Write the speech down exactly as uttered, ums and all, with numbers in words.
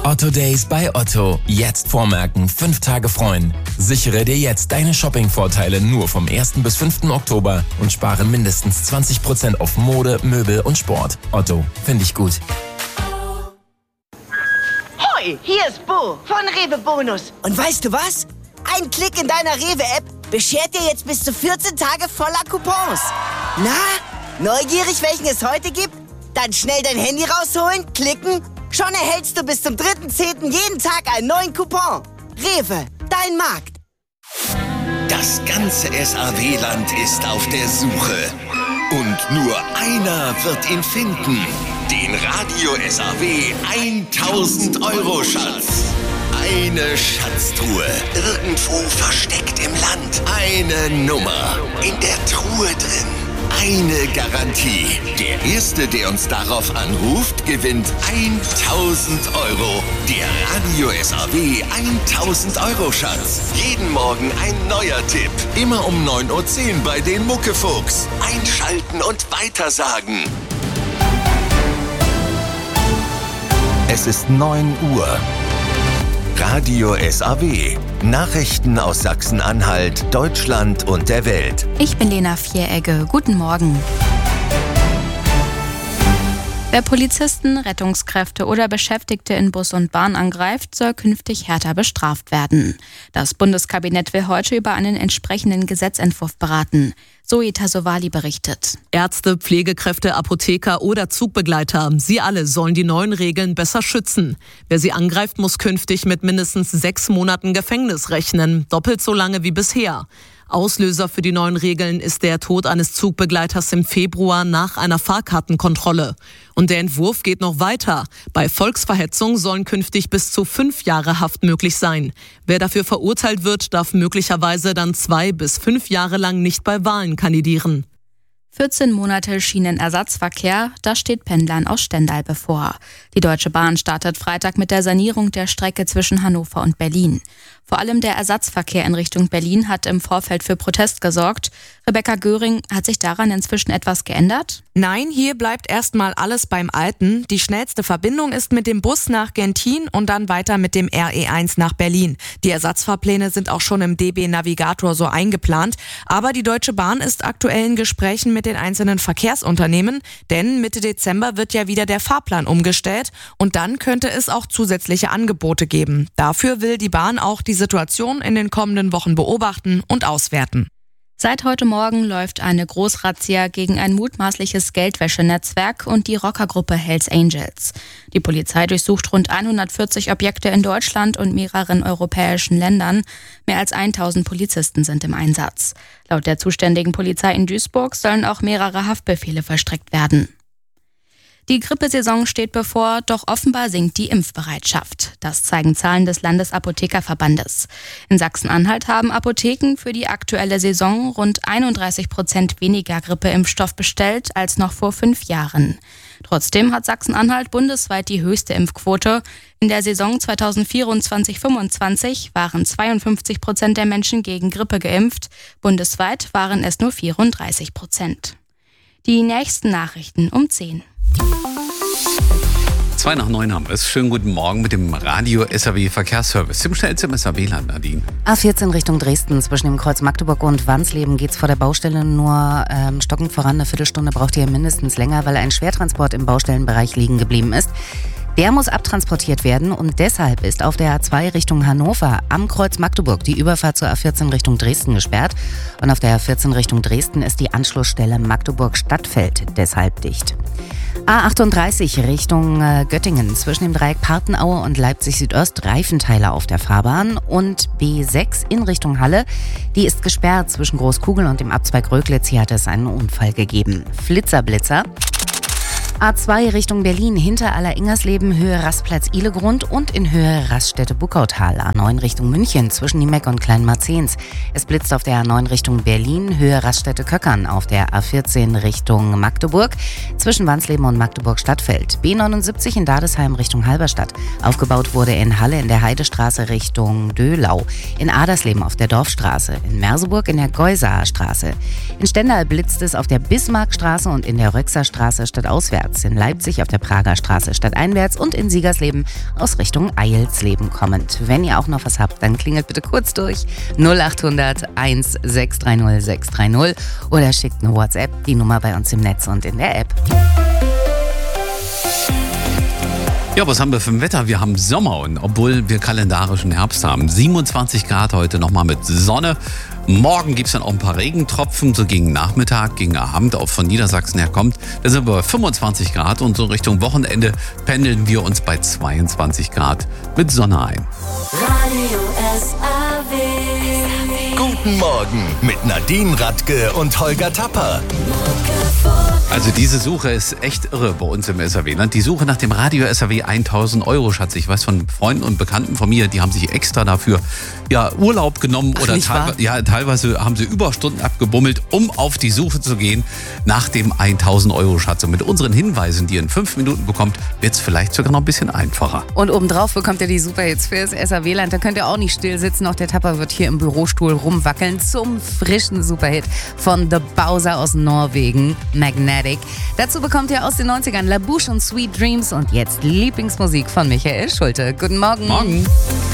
Otto Days bei Otto. Jetzt vormerken, fünf Tage freuen. Sichere dir jetzt deine Shopping-Vorteile nur vom ersten bis fünften Oktober und spare mindestens zwanzig Prozent auf Mode, Möbel und Sport. Otto, finde ich gut. Hoi, hier ist Bo von Rewe Bonus. Und weißt du was? Ein Klick in deiner Rewe-App beschert dir jetzt bis zu vierzehn Tage voller Coupons. Na, neugierig, welchen es heute gibt? Dann schnell dein Handy rausholen, klicken. Schon erhältst du bis zum dritten zehnten jeden Tag einen neuen Coupon. Rewe, dein Markt. Das ganze S A W-Land ist auf der Suche. Und nur einer wird ihn finden. Den Radio S A W tausend Euro Schatz. Eine Schatztruhe. Irgendwo versteckt im Land. Eine Nummer. In der Truhe drin. Eine Garantie. Der Erste, der uns darauf anruft, gewinnt tausend Euro. Der Radio S A W tausend Euro Schatz. Jeden Morgen ein neuer Tipp. Immer um neun Uhr zehn bei den Muckefuchs. Einschalten und weitersagen. Es ist neun Uhr. Radio S A W. Nachrichten aus Sachsen-Anhalt, Deutschland und der Welt. Ich bin Lena Vieregge. Guten Morgen. Wer Polizisten, Rettungskräfte oder Beschäftigte in Bus und Bahn angreift, soll künftig härter bestraft werden. Das Bundeskabinett will heute über einen entsprechenden Gesetzentwurf beraten. Zoe Tassovali berichtet. Ärzte, Pflegekräfte, Apotheker oder Zugbegleiter, sie alle sollen die neuen Regeln besser schützen. Wer sie angreift, muss künftig mit mindestens sechs Monaten Gefängnis rechnen, doppelt so lange wie bisher. Auslöser für die neuen Regeln ist der Tod eines Zugbegleiters im Februar nach einer Fahrkartenkontrolle. Und der Entwurf geht noch weiter. Bei Volksverhetzung sollen künftig bis zu fünf Jahre Haft möglich sein. Wer dafür verurteilt wird, darf möglicherweise dann zwei bis fünf Jahre lang nicht bei Wahlen kandidieren. vierzehn Monate Schienenersatzverkehr, das steht Pendlern aus Stendal bevor. Die Deutsche Bahn startet Freitag mit der Sanierung der Strecke zwischen Hannover und Berlin. Vor allem der Ersatzverkehr in Richtung Berlin hat im Vorfeld für Protest gesorgt. Rebecca Göring, hat sich daran inzwischen etwas geändert? Nein, hier bleibt erstmal alles beim Alten. Die schnellste Verbindung ist mit dem Bus nach Gentin und dann weiter mit dem R E eins nach Berlin. Die Ersatzfahrpläne sind auch schon im D B Navigator so eingeplant. Aber die Deutsche Bahn ist aktuell in Gesprächen mit den einzelnen Verkehrsunternehmen, denn Mitte Dezember wird ja wieder der Fahrplan umgestellt und dann könnte es auch zusätzliche Angebote geben. Dafür will die Bahn auch die Situation in den kommenden Wochen beobachten und auswerten. Seit heute Morgen läuft eine Großrazzia gegen ein mutmaßliches Geldwäschenetzwerk und die Rockergruppe Hells Angels. Die Polizei durchsucht rund hundertvierzig Objekte in Deutschland und mehreren europäischen Ländern. Mehr als tausend Polizisten sind im Einsatz. Laut der zuständigen Polizei in Duisburg sollen auch mehrere Haftbefehle vollstreckt werden. Die Grippesaison steht bevor, doch offenbar sinkt die Impfbereitschaft. Das zeigen Zahlen des Landesapothekerverbandes. In Sachsen-Anhalt haben Apotheken für die aktuelle Saison rund einunddreißig Prozent weniger Grippeimpfstoff bestellt als noch vor fünf Jahren. Trotzdem hat Sachsen-Anhalt bundesweit die höchste Impfquote. In der Saison zweitausendvierundzwanzig fünfundzwanzig waren zweiundfünfzig Prozent der Menschen gegen Grippe geimpft. Bundesweit waren es nur vierunddreißig Prozent. Die nächsten Nachrichten um zehn. Zwei nach neun haben wir es. Schönen guten Morgen mit dem Radio S A W Verkehrsservice. Im schnellsten S A W-Land, Nadine. A vierzehn Richtung Dresden. Zwischen dem Kreuz Magdeburg und Wansleben geht's vor der Baustelle nur ähm, stockend voran. Eine Viertelstunde braucht ihr mindestens länger, weil ein Schwertransport im Baustellenbereich liegen geblieben ist. Der muss abtransportiert werden und deshalb ist auf der A zwei Richtung Hannover am Kreuz Magdeburg die Überfahrt zur A vierzehn Richtung Dresden gesperrt. Und auf der A vierzehn Richtung Dresden ist die Anschlussstelle Magdeburg-Stadtfeld deshalb dicht. A achtunddreißig Richtung Göttingen zwischen dem Dreieck Partenaue und Leipzig Südost Reifenteile auf der Fahrbahn und B sechs in Richtung Halle. Die ist gesperrt zwischen Großkugel und dem Abzweig Röglitz. Hier hat es einen Unfall gegeben. Flitzer-Blitzer. A zwei Richtung Berlin hinter Aller-Ingersleben, Höhe Rastplatz Ihlegrund und in Höhe Raststätte Buckautal. A neun Richtung München zwischen Niemeck und Kleinmarzens. Es blitzt auf der A neun Richtung Berlin, Höhe Raststätte Köckern. Auf der A vierzehn Richtung Magdeburg zwischen Wansleben und Magdeburg-Stadtfeld. B neunundsiebzig in Dadesheim Richtung Halberstadt. Aufgebaut wurde in Halle in der Heidestraße Richtung Döhlau. In Adersleben auf der Dorfstraße. In Merseburg in der Geusaer Straße. In Stendal blitzt es auf der Bismarckstraße und in der Röxerstraße stadtauswärts. abwärts in Leipzig auf der Prager Straße stadteinwärts und in Siegersleben aus Richtung Eilsleben kommend. Wenn ihr auch noch was habt, dann klingelt bitte kurz durch null acht hundert eins sechs drei null sechs drei null oder schickt eine WhatsApp, die Nummer bei uns im Netz und in der App. Ja, was haben wir für ein Wetter? Wir haben Sommer und obwohl wir kalendarischen Herbst haben, siebenundzwanzig Grad heute nochmal mit Sonne. Morgen gibt es dann auch ein paar Regentropfen, so gegen Nachmittag, gegen Abend, auch von Niedersachsen her kommt. Da sind wir bei fünfundzwanzig Grad und so Richtung Wochenende pendeln wir uns bei zweiundzwanzig Grad mit Sonne ein. Radio S A W. Guten Morgen mit Nadine Radke und Holger Tapper. Also diese Suche ist echt irre bei uns im S A W-Land. Die Suche nach dem Radio S A W tausend Euro Schatz. Ich weiß von Freunden und Bekannten von mir, die haben sich extra dafür ja, Urlaub genommen. Ach, oder nicht wahr? ja, teilweise haben sie Überstunden abgebummelt, um auf die Suche zu gehen nach dem tausend Euro Schatz. Und mit unseren Hinweisen, die ihr in fünf Minuten bekommt, wird es vielleicht sogar noch ein bisschen einfacher. Und obendrauf bekommt ihr die Superhits für das S A W-Land. Da könnt ihr auch nicht still sitzen. Auch der Tapper wird hier im Bürostuhl rumwackeln zum frischen Superhit von The Bowser aus Norwegen, Magnetic. Dazu bekommt ihr aus den neunzigern La Bouche und Sweet Dreams und jetzt Lieblingsmusik von Michael Schulte. Guten Morgen. Morgen.